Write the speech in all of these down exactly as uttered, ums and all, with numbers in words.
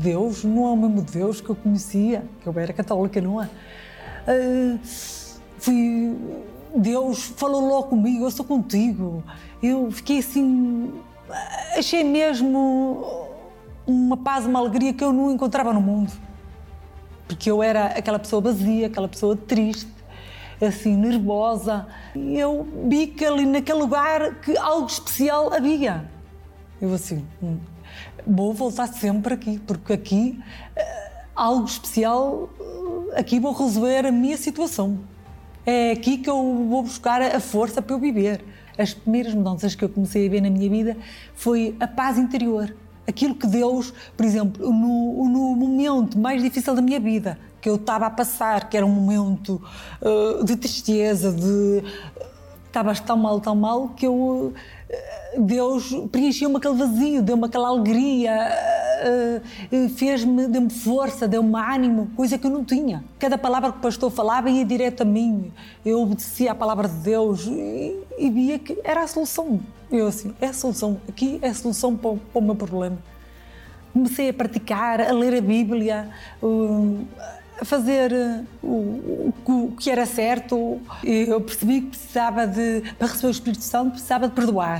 Deus não é o mesmo Deus que eu conhecia, que eu era católica, não é? Uh, fui, Deus falou logo comigo, eu sou contigo. Eu fiquei assim, achei mesmo uma paz, uma alegria que eu não encontrava no mundo. Porque eu era aquela pessoa vazia, aquela pessoa triste, assim, nervosa. E eu vi que ali naquele lugar que algo especial havia. Eu assim, hum, vou voltar sempre aqui, porque aqui, algo especial, aqui vou resolver a minha situação. É aqui que eu vou buscar a força para eu viver. As primeiras mudanças que eu comecei a ver na minha vida foi a paz interior. Aquilo que Deus, por exemplo, no, no momento mais difícil da minha vida, que eu estava a passar, que era um momento uh, de tristeza, de... estava tão mal, tão mal, que eu... Uh, Deus preencheu-me aquele vazio, deu-me aquela alegria, uh, fez-me, deu-me força, deu-me ânimo, coisa que eu não tinha. Cada palavra que o pastor falava ia direto a mim. Eu obedecia à palavra de Deus e, e via que era a solução. Eu assim, é a solução, aqui é a solução para o, para o meu problema. Comecei a praticar, a ler a Bíblia, uh, a fazer o, o, o que era certo. Eu percebi que precisava de, para receber o Espírito Santo, precisava de perdoar.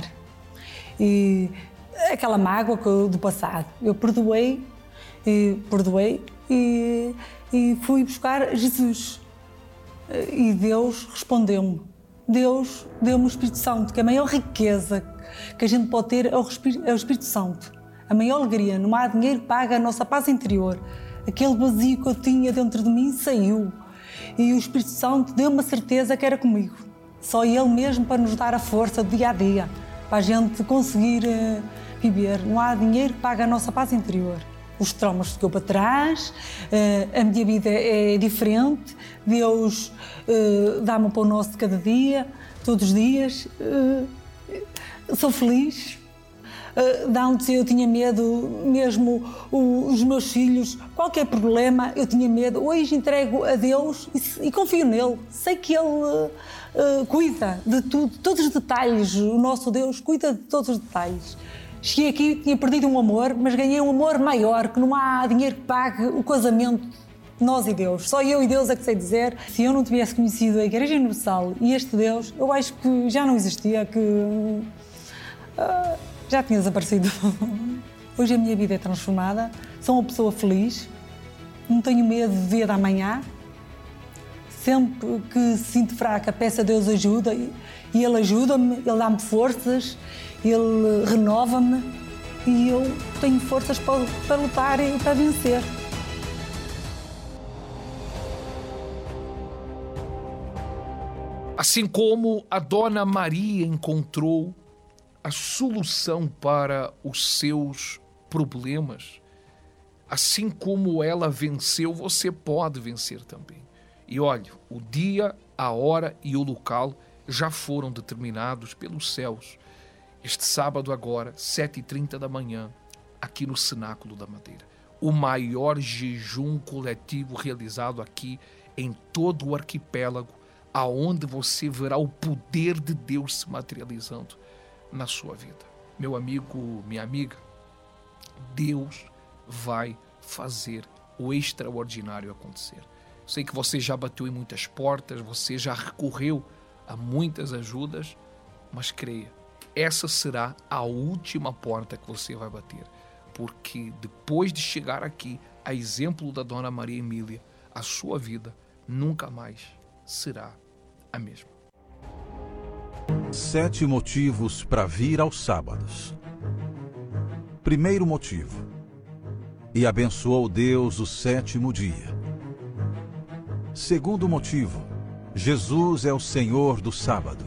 E aquela mágoa do passado, eu perdoei, e, perdoei e, e fui buscar Jesus. E Deus respondeu-me. Deus deu-me o Espírito Santo, que a maior riqueza que a gente pode ter é o Espírito Santo. A maior alegria, não há dinheiro que paga a nossa paz interior. Aquele vazio que eu tinha dentro de mim saiu. E o Espírito Santo deu-me a certeza que era comigo. Só Ele mesmo para nos dar a força do dia a dia, para a gente conseguir uh, viver. Não há dinheiro que pague a nossa paz interior. Os traumas ficou para trás, uh, a minha vida é diferente, Deus uh, dá-me o pão nosso de cada dia, todos os dias. Uh, sou feliz. Uh, antes eu tinha medo, mesmo o, os meus filhos, qualquer problema eu tinha medo. Hoje entrego a Deus e, e confio nele. Sei que Ele uh, uh, cuida de tudo, todos os detalhes. O nosso Deus cuida de todos os detalhes. Cheguei aqui, tinha perdido um amor, mas ganhei um amor maior, que não há dinheiro que pague o casamento de nós e Deus. Só eu e Deus é que sei dizer. Se eu não tivesse conhecido a Igreja Universal e este Deus, eu acho que já não existia, que... Uh, já tinha desaparecido. Hoje a minha vida é transformada, sou uma pessoa feliz, não tenho medo do dia da manhã. Sempre que sinto fraca, peço a Deus ajuda e Ele ajuda-me, Ele dá-me forças, Ele renova-me e eu tenho forças para, para lutar e para vencer. Assim como a Dona Maria encontrou a solução para os seus problemas, assim como ela venceu, você pode vencer também. E olha, o dia, a hora e o local já foram determinados pelos céus. Este sábado agora, sete e trinta da manhã, aqui no Cenáculo da Madeira. O maior jejum coletivo realizado aqui em todo o arquipélago, aonde você verá o poder de Deus se materializando na sua vida. Meu amigo, minha amiga, Deus vai fazer o extraordinário acontecer. Sei que você já bateu em muitas portas, você já recorreu a muitas ajudas, mas creia, essa será a última porta que você vai bater, porque depois de chegar aqui, a exemplo da Dona Maria Emília, a sua vida nunca mais será a mesma. Sete motivos para vir aos sábados. Primeiro motivo: e abençoou Deus o sétimo dia. Segundo motivo: Jesus é o Senhor do sábado.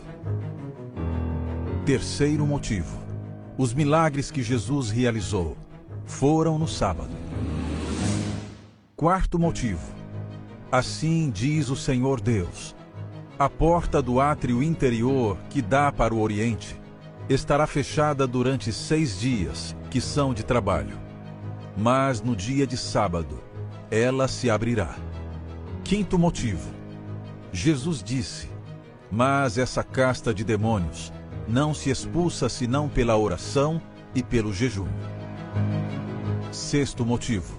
Terceiro motivo: os milagres que Jesus realizou foram no sábado. Quarto motivo: assim diz o Senhor Deus: a porta do átrio interior que dá para o Oriente estará fechada durante seis dias, que são de trabalho. Mas no dia de sábado, ela se abrirá. Quinto motivo: Jesus disse: mas essa casta de demônios não se expulsa senão pela oração e pelo jejum. Sexto motivo: